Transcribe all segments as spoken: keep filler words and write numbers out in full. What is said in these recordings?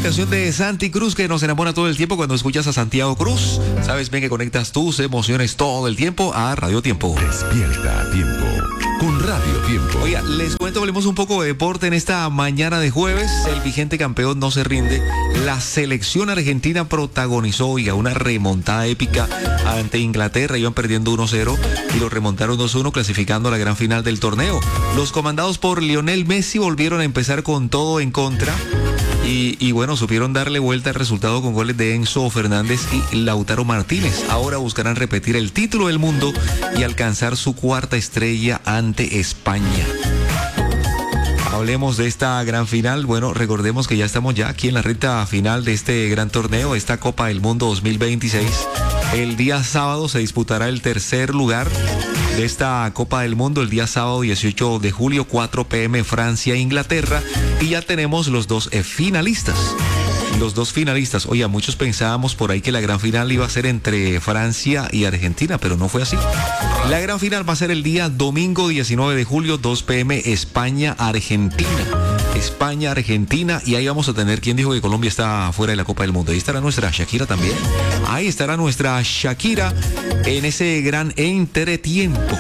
canción de Santi Cruz que nos enamora todo el tiempo cuando escuchas a Santiago Cruz. Sabes bien que conectas tus emociones todo el tiempo a Radio Tiempo. Despierta a tiempo con Radio Tiempo. Oiga, les cuento, hablemos un poco de deporte en esta mañana de jueves. El vigente campeón no se rinde. La selección argentina protagonizó, oiga, una remontada épica ante Inglaterra. Iban perdiendo uno cero y lo remontaron dos uno, clasificando a la gran final del torneo. Los comandados por Lionel Messi volvieron a empezar con todo en contra. Y, y bueno, supieron darle vuelta al resultado con goles de Enzo Fernández y Lautaro Martínez. Ahora buscarán repetir el título del mundo y alcanzar su cuarta estrella ante España. Hablemos de esta gran final. Bueno, recordemos que ya estamos ya aquí en la recta final de este gran torneo, esta Copa del Mundo dos mil veintiséis. El día sábado se disputará el tercer lugar de esta Copa del Mundo, el día sábado dieciocho de julio, cuatro pe eme, Francia e Inglaterra, y ya tenemos los dos eh, finalistas. Los dos finalistas. Oye, muchos pensábamos por ahí que la gran final iba a ser entre Francia y Argentina, pero no fue así. La gran final va a ser el día domingo diecinueve de julio, dos pe eme, España-Argentina. España-Argentina, y ahí vamos a tener, ¿quién dijo que Colombia está fuera de la Copa del Mundo? Ahí estará nuestra Shakira también. Ahí estará nuestra Shakira en ese gran entretiempo.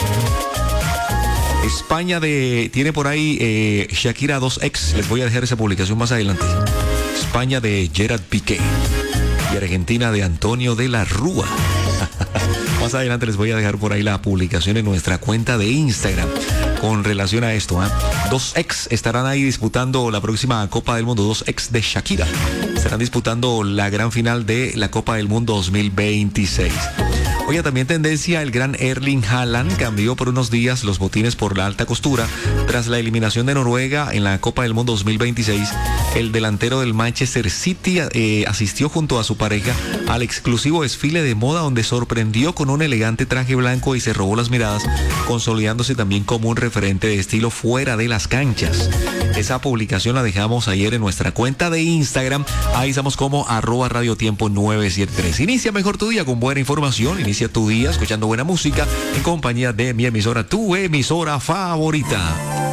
España de tiene por ahí eh, Shakira dos ex. Les voy a dejar esa publicación más adelante. España de Gerard Piqué y Argentina de Antonio de la Rúa. Más adelante les voy a dejar por ahí la publicación en nuestra cuenta de Instagram con relación a esto. ¿eh? Dos ex estarán ahí disputando la próxima Copa del Mundo. Dos ex de Shakira estarán disputando la gran final de la Copa del Mundo dos mil veintiséis. Oye, también tendencia, el gran Erling Haaland cambió por unos días los botines por la alta costura. Tras la eliminación de Noruega en la Copa del Mundo dos mil veintiséis, el delantero del Manchester City eh, asistió junto a su pareja al exclusivo desfile de moda donde sorprendió con un elegante traje blanco y se robó las miradas, consolidándose también como un referente de estilo fuera de las canchas. Esa publicación la dejamos ayer en nuestra cuenta de Instagram. Ahí estamos como arroba Radio Tiempo nueve siete tres. Inicia mejor tu día con buena información. Inicia tu día escuchando buena música en compañía de mi emisora, tu emisora favorita.